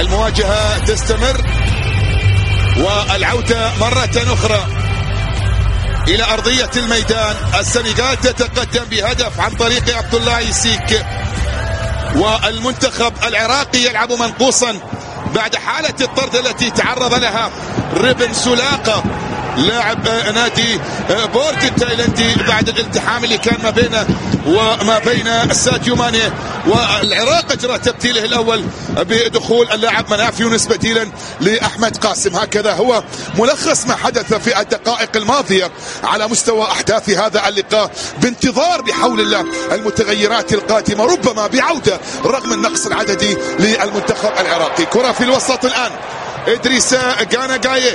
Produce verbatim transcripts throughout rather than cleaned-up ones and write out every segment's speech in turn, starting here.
المواجهة تستمر والعودة مرة أخرى إلى أرضية الميدان. السنغال تتقدم بهدف عن طريق عبد الله سيك، والمنتخب العراقي يلعب منقوصا بعد حالة الطرد التي تعرض لها ريبن سولاقة لاعب نادي بورت التايلندي بعد الالتحام اللي كان ما بينه وما بين ساديو ماني. والعراق اجرى تبديله الاول بدخول اللاعب مناف يونس بديلا لاحمد قاسم. هكذا هو ملخص ما حدث في الدقائق الماضيه على مستوى احداث هذا اللقاء، بانتظار بحول الله المتغيرات القادمه ربما بعوده رغم النقص العددي للمنتخب العراقي. كره في الوسط الان، ادريس غاناغاي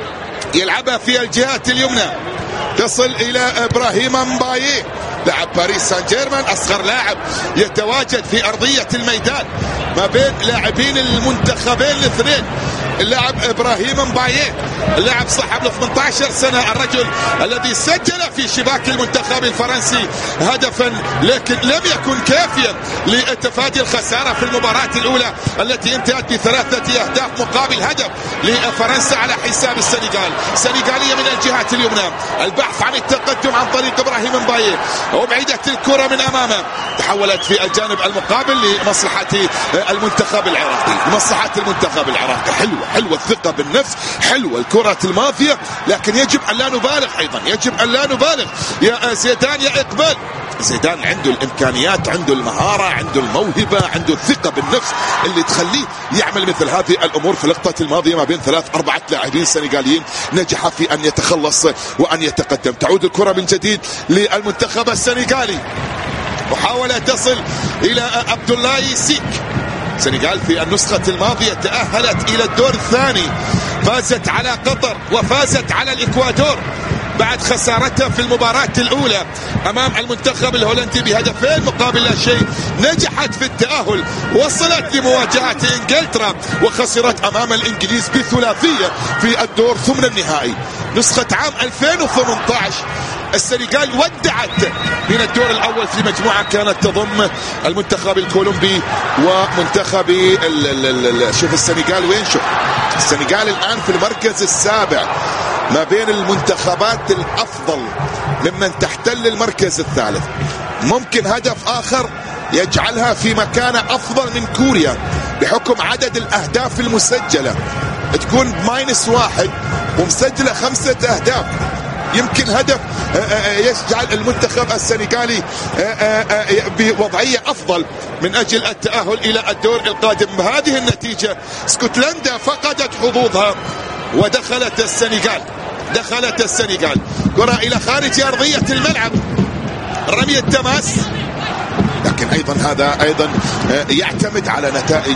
يلعبها في الجهة اليمنى، تصل إلى إبراهيم مبايي لاعب باريس سان جيرمان، أصغر لاعب يتواجد في أرضية الميدان ما بين لاعبين المنتخبين الاثنين. اللاعب إبراهيم مبايي اللاعب صاحب ال ثمانية عشر سنة، الرجل الذي سجل في شباك المنتخب الفرنسي هدفا لكن لم يكن كافيا لتفادي الخسارة في المباراة الأولى التي انتهت بثلاثة أهداف مقابل هدف لفرنسا على حساب السنغال. سنغالية من الجهة اليمنى، البحث عن التقدم عن طريق إبراهيم مبايي، وبعيدة الكرة من أمامه تحولت في الجانب المقابل لمصلحة المنتخب العراقي، لمصلحة المنتخب العراقي. حلوة حلوة الثقة بالنفس، حلوة الكرة الماضية، لكن يجب أن لا نبالغ أيضا، يجب أن لا نبالغ يا زيدان يا إقبال. زيدان عنده الإمكانيات، عنده المهارة، عنده الموهبة، عنده الثقة بالنفس اللي تخليه يعمل مثل هذه الأمور. في اللقطة الماضية ما بين ثلاث أربعة لاعبين سنغاليين نجح في أن يتخلص وأن يتقدم. تعود الكرة من جديد للمنتخب السنغالي، محاولة تصل إلى عبد الله سيك. السنغال في النسخة الماضية تأهلت إلى الدور الثاني، فازت على قطر وفازت على الإكوادور بعد خسارتها في المباراة الأولى أمام المنتخب الهولندي بهدفين مقابل لا شيء. نجحت في التأهل، وصلت لمواجهة إنجلترا وخسرت أمام الإنجليز بثلاثية في الدور ثمن النهائي. نسخة عام ألفين وثمانية عشر السنغال ودعت من الدور الأول في مجموعة كانت تضم المنتخب الكولومبي ومنتخب شوف السنغال وين، شوف السنغال الآن في المركز السابع ما بين المنتخبات الأفضل ممن تحتل المركز الثالث. ممكن هدف آخر يجعلها في مكانة أفضل من كوريا بحكم عدد الأهداف المسجلة، تكون ماينس واحد ومسجلة خمسة أهداف. يمكن هدف يجعل المنتخب السنغالي بوضعية أفضل من أجل التأهل إلى الدور القادم. بهذه النتيجة اسكتلندا فقدت حظوظها ودخلت السنغال، دخلت السنغال. كرة إلى خارج أرضية الملعب، رمي التماس، لكن أيضا هذا أيضا يعتمد على نتائج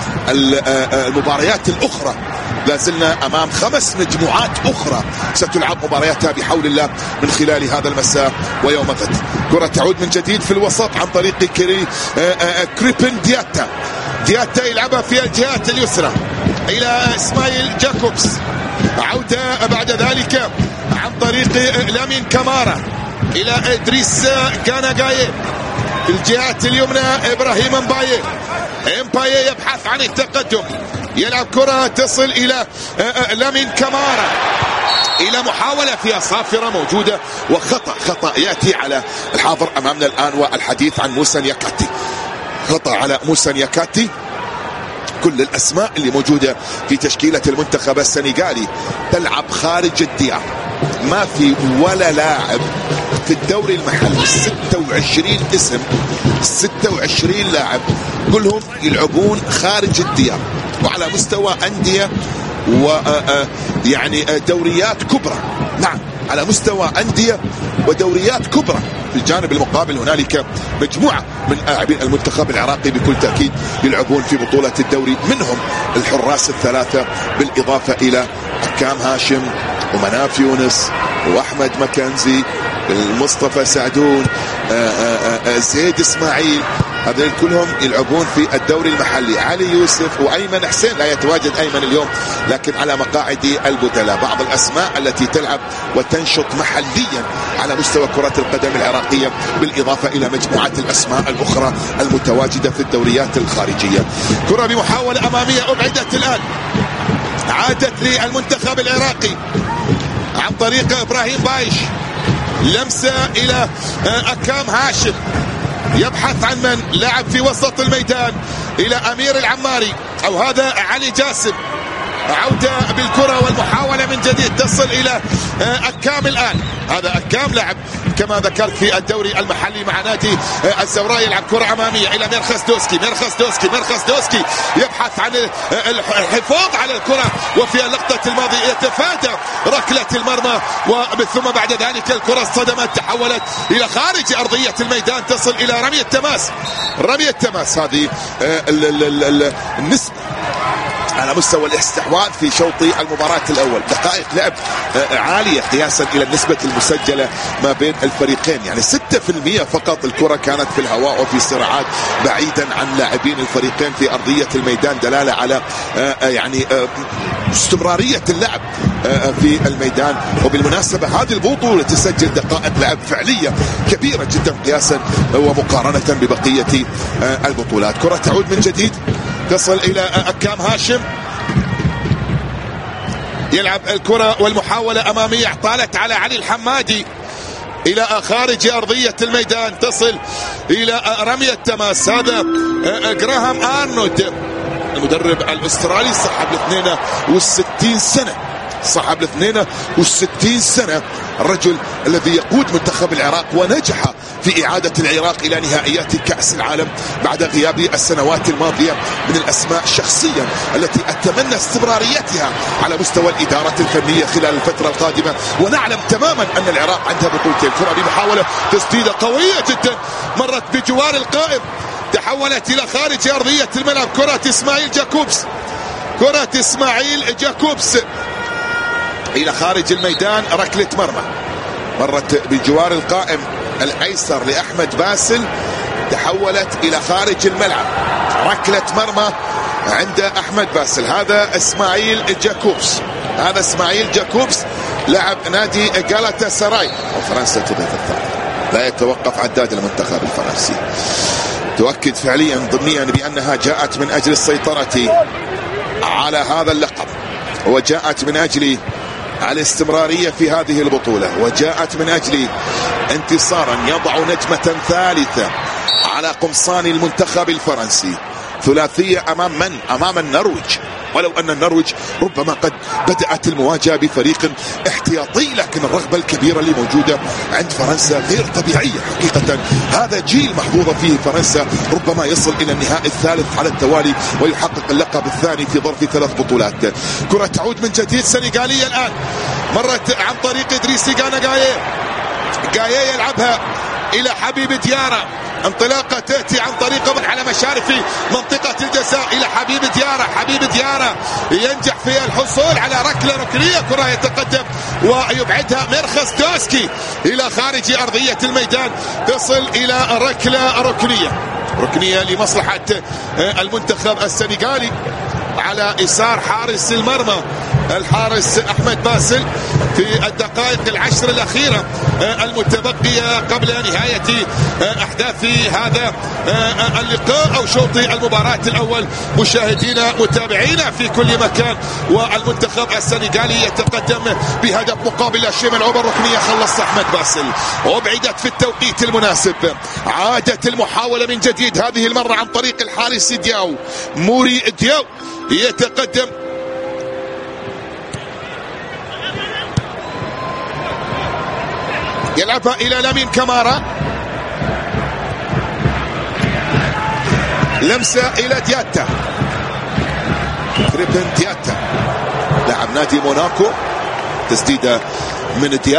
المباريات الأخرى. لازلنا أمام خمس مجموعات أخرى ستلعب مبارياتها بحول الله من خلال هذا المساء ويوم غد. كرة تعود من جديد في الوسط عن طريق كري كريبن دياتا. دياتا يلعبها في الجهة اليسرى إلى إسماعيل جاكوبس، عودة بعد ذلك عن طريق لامين كامارا إلى إدريس غاناغاي في الجهة اليمنى. إبراهيم مبايي، مبايي يبحث عن التقدم، يلعب كرة تصل إلى لامين كامارا، إلى محاولة فيها صافرة موجودة وخطأ، خطأ يأتي على الحاضر أمامنا الآن والحديث عن موسى نياكاتي. خطأ على موسى نياكاتي. كل الأسماء اللي موجودة في تشكيلة المنتخب السنغالي تلعب خارج الديار، ما في ولا لاعب في الدوري المحلي ستة وعشرين اسم، ستة وعشرين لاعب كلهم يلعبون خارج الديار وعلى مستوى أندية ويعني دوريات كبرى. نعم، على مستوى أندية ودوريات كبرى. في الجانب المقابل هنالك مجموعة من لاعبين المنتخب العراقي بكل تأكيد يلعبون في بطولة الدوري، منهم الحراس الثلاثة بالإضافة إلى حكام هاشم ومناف يونس وأحمد مكنزي، المصطفى سعدون، زيد إسماعيل. هذول كلهم يلعبون في الدوري المحلي. علي يوسف وأيمن حسين، لا يتواجد أيمن اليوم لكن على مقاعد البدلاء. بعض الأسماء التي تلعب وتنشط محليا على مستوى كرة القدم العراقية، بالإضافة إلى مجموعة الأسماء الأخرى المتواجدة في الدوريات الخارجية. كرة بمحاولة أمامية أبعدت الآن، عادت للمنتخب العراقي عن طريق إبراهيم بايش. لمسة إلى أكام هاشم، يبحث عن من لعب في وسط الميدان إلى أمير العماري أو هذا علي جاسم. عودة بالكرة والمحاولة من جديد تصل إلى أكام الآن. هذا أكام لعب كما ذكرت في الدوري المحلي مع نادي الزوراء، يلعب كرة أمامية إلى ميرخس دوسكي. ميرخس دوسكي ميرخس دوسكي يبحث عن الحفاظ على الكرة، وفي اللقطة الماضية يتفادى ركلة المرمى، ثم بعد ذلك الكرة اصطدمت تحولت إلى خارج أرضية الميدان، تصل إلى رمية تماس. رمية تماس هذه النسبة على مستوى الاستحواذ في شوط المباراة الأول. دقائق لعب عالية قياسا إلى النسبة المسجلة ما بين الفريقين، يعني ستة بالمئة فقط الكرة كانت في الهواء وفي صراعات بعيدا عن لاعبين الفريقين في أرضية الميدان، دلالة على يعني استمرارية اللعب في الميدان. وبالمناسبة هذه البطولة تسجل دقائق لعب فعلية كبيرة جدا قياسا ومقارنة ببقية البطولات. كرة تعود من جديد، تصل إلى أكام هاشم، يلعب الكرة والمحاولة أمامية، طالت على علي الحمادي إلى خارج أرضية الميدان، تصل إلى رمية تماس. هذا جراهام آرنولد المدرب الأسترالي صاحب الاثنين والستين سنة، صاحب الاثنين والستين سنة، الرجل الذي يقود منتخب العراق ونجح في إعادة العراق إلى نهائيات كأس العالم بعد غياب السنوات الماضية. من الأسماء شخصيا التي أتمنى استمراريتها على مستوى الإدارة الفنية خلال الفترة القادمة، ونعلم تماما أن العراق عندها بطولتين. كرة بمحاولة تسديدة قوية جدا مرت بجوار القائم، تحولت إلى خارج أرضية الملعب. كرة إسماعيل جاكوبس، كرة إسماعيل جاكوبس إلى خارج الميدان، ركلة مرمى مرت بجوار القائم الأيسر لأحمد باسل، تحولت إلى خارج الملعب، ركلة مرمى عند أحمد باسل. هذا إسماعيل جاكوبس، هذا إسماعيل جاكوبس لاعب نادي غالاتا سراي. وفرنسا تبث لا يتوقف عداد المنتخب الفرنسي، تؤكد فعليا ضمنيا بأنها جاءت من أجل السيطرة على هذا اللقب، وجاءت من أجل الاستمرارية في هذه البطولة، وجاءت من أجل انتصارا يضع نجمة ثالثة على قمصان المنتخب الفرنسي. ثلاثية أمام من؟ أمام النرويج، ولو أن النرويج ربما قد بدأت المواجهة بفريق احتياطي، لكن الرغبة الكبيرة اللي موجودة عند فرنسا غير طبيعية حقيقة. هذا جيل محظوظة فيه فرنسا، ربما يصل إلى النهائي الثالث على التوالي ويحقق اللقب الثاني في ظرف ثلاث بطولات. كرة تعود من جديد سنغالية الآن، مرت عن طريق إدريسي غانا جاية، جاية يلعبها إلى حبيب ديارة، انطلاقة تأتي عن طريق على مشارف منطقة الجزاء إلى حبيب ديارة. حبيب ديارة ينجح في الحصول على ركلة ركنية، كرة يتقدم ويبعدها ميرخس دوسكي إلى خارج أرضية الميدان، تصل إلى ركلة ركنية ركنية لمصلحة المنتخب السنغالي على يسار حارس المرمى الحارس أحمد باسل في الدقائق العشر الأخيرة المتبقية قبل نهاية أحداث هذا اللقاء أو شوط المباراة الأول. مشاهدينا متابعينا في كل مكان، والمنتخب السنغالي يتقدم بهدف مقابل لا شيء. ملعوبة ركنية خلص أحمد باسل، وبعدت في التوقيت المناسب. عادت المحاولة من جديد، هذه المرة عن طريق الحارس دياو، موري دياو يتقدم يلعبها إلى لامين كامارا، لمسة إلى دياتا، كريبن دياتا لاعب نادي موناكو، تسديدة من دياتا.